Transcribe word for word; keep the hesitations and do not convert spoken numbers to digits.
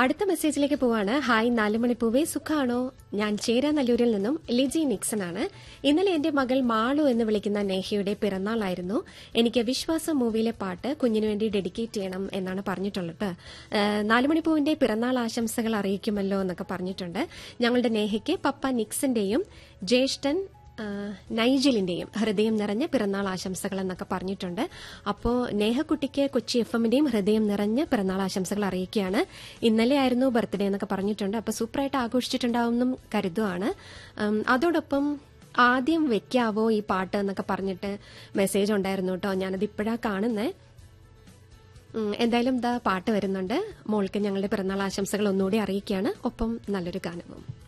അടുത്ത മെസ്സേജിലേക്ക് പോവാണ്. ഹായ് നാലുമണിപ്പൂവേ, സുഖാണോ? ഞാൻ ചേരാനല്ലൂരിൽ നിന്നും ലിജി നിക്സൺ ആണ്. ഇന്നലെ എന്റെ മകൾ മാളു എന്ന് വിളിക്കുന്ന നേഹയുടെ പിറന്നാളായിരുന്നു. എനിക്ക് വിശ്വാസം മൂവിയിലെ പാട്ട് കുഞ്ഞിനു വേണ്ടി ഡെഡിക്കേറ്റ് ചെയ്യണം എന്നാണ് പറഞ്ഞിട്ടുള്ളത്. നാലുമണിപ്പൂവിന്റെ പിറന്നാൾ ആശംസകൾ അറിയിക്കുമല്ലോ എന്നൊക്കെ പറഞ്ഞിട്ടുണ്ട്. ഞങ്ങളുടെ നേഹയ്ക്ക് പപ്പ നിക്സന്റെയും ജ്യേഷ്ഠൻ നൈജിലിന്റെയും ഹൃദയം നിറഞ്ഞ പിറന്നാൾ ആശംസകൾ എന്നൊക്കെ പറഞ്ഞിട്ടുണ്ട്. അപ്പോൾ നേഹക്കുട്ടിക്ക് കൊച്ചി എഫ് എമ്മിന്റെയും ഹൃദയം നിറഞ്ഞ പിറന്നാൾ ആശംസകൾ അറിയിക്കുകയാണ്. ഇന്നലെ ആയിരുന്നു ബർത്ത്ഡേ എന്നൊക്കെ പറഞ്ഞിട്ടുണ്ട്. അപ്പോൾ സൂപ്പറായിട്ട് ആഘോഷിച്ചിട്ടുണ്ടാവുമെന്നും കരുതുവാണ്. അതോടൊപ്പം ആദ്യം വെക്കാവോ ഈ പാട്ട് എന്നൊക്കെ പറഞ്ഞിട്ട് മെസ്സേജ് ഉണ്ടായിരുന്നു കേട്ടോ. ഞാനത് ഇപ്പോഴാണ് കാണുന്നത്. എന്തായാലും ഇതാ പാട്ട് വരുന്നുണ്ട്. മോൾക്ക് ഞങ്ങളുടെ പിറന്നാൾ ആശംസകൾ ഒന്നുകൂടി അറിയിക്കുകയാണ്. ഒപ്പം നല്ലൊരു ഗാനവും.